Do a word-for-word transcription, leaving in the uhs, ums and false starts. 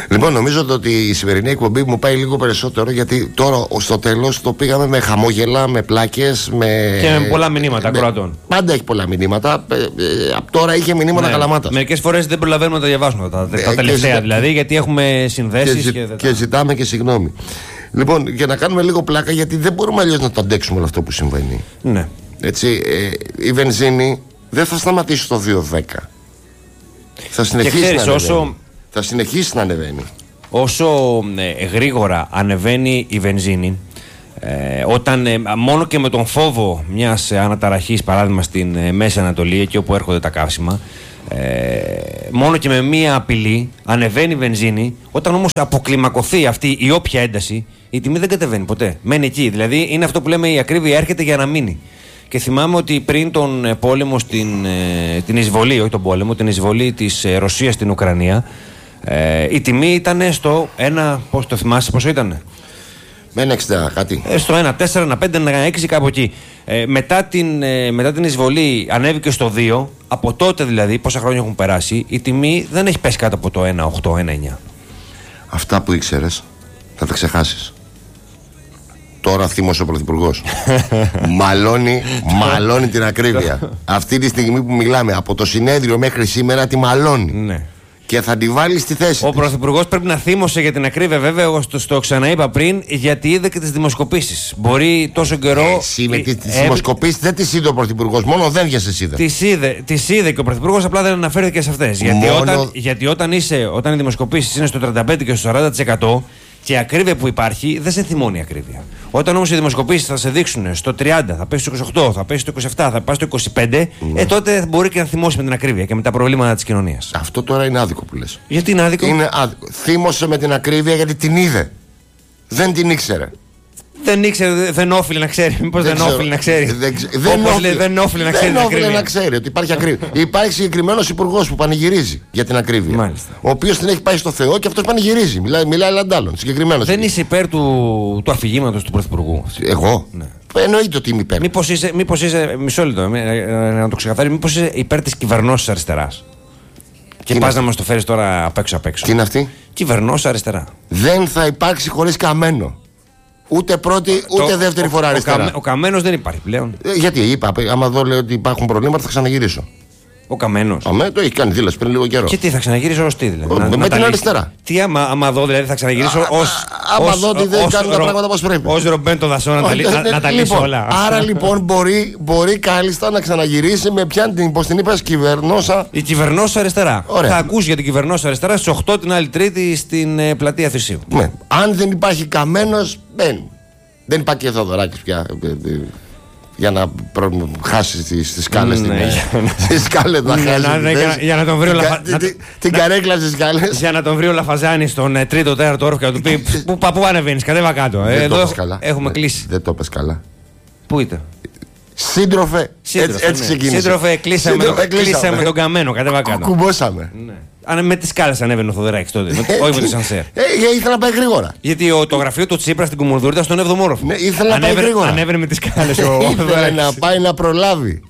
Λοιπόν, νομίζω ότι η σημερινή εκπομπή μου πάει λίγο περισσότερο, γιατί τώρα στο τέλος το πήγαμε με χαμόγελα, με πλάκες, με... και με πολλά μηνύματα ακροατών. Πάντα έχει πολλά μηνύματα. Ε, ε, από τώρα είχε μηνύματα ναι. Καλαμάτας. Μερικές φορές δεν προλαβαίνουμε να τα διαβάσουμε τα, τα, τα τελευταία ζητά... δηλαδή, γιατί έχουμε συνδέσεις και, και, και, και ζητάμε και συγγνώμη. Λοιπόν, για να κάνουμε λίγο πλάκα, γιατί δεν μπορούμε αλλιώς να το αντέξουμε όλο αυτό που συμβαίνει. Ναι. Έτσι, ε, η βενζίνη δεν θα σταματήσει στο δύο δέκα. Θα συνεχίσει να ανεβαίνει. Όσο... Θα συνεχίσει να ανεβαίνει. Όσο ε, γρήγορα ανεβαίνει η βενζίνη, ε, όταν ε, μόνο και με τον φόβο μιας ε, αναταραχής, παράδειγμα στην ε, Μέση Ανατολή, εκεί όπου έρχονται τα καύσιμα, ε, μόνο και με μία απειλή ανεβαίνει η βενζίνη. Όταν όμως αποκλιμακωθεί αυτή η όποια ένταση, η τιμή δεν κατεβαίνει ποτέ. Μένει εκεί. Δηλαδή είναι αυτό που λέμε, η ακρίβεια έρχεται για να μείνει. Και θυμάμαι ότι πριν τον πόλεμο, στην, ε, την εισβολή, όχι τον πόλεμο, την εισβολή της ε, Ρωσίας στην Ουκρανία, ε, η τιμή ήταν στο ένα, πώς το θυμάσαι, πόσο ήτανε? Με ένα εξήντα κάτι. Ε, στο ένα τέσσερα, ένα πέντε, ένα έξι, κάπου εκεί. Ε, μετά, την, ε, μετά την εισβολή ανέβηκε στο δύο. Από τότε δηλαδή, πόσα χρόνια έχουν περάσει, η τιμή δεν έχει πέσει κάτω από το ένα οκτώ, ένα εννιά. Αυτά που ήξερες θα τα ξεχάσεις. Τώρα θύμωσε ο Πρωθυπουργός. μαλώνει, μαλώνει την ακρίβεια. Αυτή τη στιγμή που μιλάμε, από το συνέδριο μέχρι σήμερα τη μαλώνει. Ναι. Και θα τη βάλει στη θέση. Ο Πρωθυπουργός πρέπει να θύμωσε για την ακρίβεια, βέβαια. Εγώ το, το ξαναείπα πριν, γιατί είδε και τις δημοσκοπήσεις. Μπορεί τόσο καιρό. Εσύ με τις ε, δημοσκοπήσεις δεν τις είδε ο Πρωθυπουργός, μόνο δένδιες τις είδε. Τις είδε, τις είδε και ο Πρωθυπουργός, απλά δεν αναφέρθηκε σε αυτές. Γιατί, μόνο... όταν, γιατί όταν, είσαι, όταν οι δημοσκοπήσεις είναι στο τριάντα πέντε και στο σαράντα τοις εκατό. Και η ακρίβεια που υπάρχει δεν σε θυμώνει η ακρίβεια. Όταν όμως οι δημοσκοπήσεις θα σε δείξουν στο τριάντα, θα πέσει στο είκοσι οκτώ, θα πέσει στο είκοσι επτά, θα πάει στο είκοσι πέντε, mm. ε, τότε μπορεί και να θυμώσει με την ακρίβεια και με τα προβλήματα της κοινωνίας. Αυτό τώρα είναι άδικο που λες. Γιατί είναι άδικο? Είναι άδικο. Θύμωσε με την ακρίβεια γιατί την είδε. Δεν την ήξερε. Δεν ήξερε, δεν όφιλε να ξέρει. Μήπως δεν, δεν όφιλε να ξέρει. Δεν, δεν, όφιλε, δεν όφιλε να ξέρει. Δεν όφιλε να ξέρει ότι υπάρχει ακρίβεια. Υπάρχει συγκεκριμένος υπουργός που πανηγυρίζει για την ακρίβεια. Μάλιστα. Ο οποίος την έχει πάει στο Θεό και αυτός πανηγυρίζει. Μιλάει, μιλάει λαντάλλον. Συγκεκριμένος. Δεν είσαι υπέρ του, του αφηγήματος του Πρωθυπουργού? Εγώ. Ναι. Εννοείται ότι είμαι υπέρ. Μήπως είσαι, μήπως είσαι, μισό λεπτό, να το ξεκαθαρίσει, μήπως είσαι υπέρ της κυβερνώσης αριστεράς? Και πας να μας το φέρεις τώρα απ' έξω απ' έξω. Τι είναι αυτή? Κυβερνώση αριστερά. Δεν θα υπάρξει χωρίς Καμένο. Ούτε πρώτη, ούτε το, δεύτερη ο, φορά ο, αριστερά. Ο, ο Καμένος δεν υπάρχει πλέον. Ε, γιατί είπα, άμα δω λέω ότι υπάρχουν προβλήματα θα ξαναγυρίσω. Ο Καμένος. Αμέ, το έχει κάνει δήλωση πριν λίγο καιρό. Και τι, θα ξαναγυρίσω ως τι δηλαδή? Ο, να, με να την αριστερά. Τι άμα, άμα δω δηλαδή θα ξαναγυρίσω ως. Άμα δω ότι δεν κάνουν τα πράγματα όπως πρέπει. Ως Ρομπέν το Δασό να, να, να τα λύσει όλα. Άρα λοιπόν μπορεί, μπορεί κάλλιστα να ξαναγυρίσει με ποιαν την, πώς την είπες, κυβερνόσα. Η κυβερνόσα αριστερά. Ωραία. Θα ακούσει για την κυβερνόσα αριστερά στις οκτώ την άλλη Τρίτη στην ε, πλατεία Θησίου. Ναι. Αν δεν υπάρχει Καμένος, μπαίνει. Δεν υπάρχει και Θοδωράκης πια για να προ... χάσει τις σκάλες. Τις σκάλες να χάσει. Για να τον βρει ο Λαφαζάνης. Την καρέκλα στις σκάλες. Για να τον βρει ο Λαφαζάνης στον τρίτο τέταρτο όροφο και να του πει πού ανεβαίνεις, κατέβα κάτω. Εδώ έχουμε κλείσει. Δεν το πες καλά. Πού ήταν? Σύντροφε, έτσι, έτσι ξεκίνησε. Σύντροφε, κλείσαμε, Σύντροφε, κλείσαμε με τον Καμένο, κατέβα κάτω. Κουμπώσαμε. Ναι. Με τις σκάλες ανέβαινε ο Θοδωράκης τότε. Όχι με το σανσέρ. Ε, ήθελα να πάει γρήγορα. Γιατί ο, το γραφείο του Τσίπρα στην Κουμουνδούρη ήταν στον έβδομο όροφο. Ναι, ήθελα να πάει γρήγορα. Ανέβαινε με τις σκάλες ο Ήθελε να πάει να προλάβει.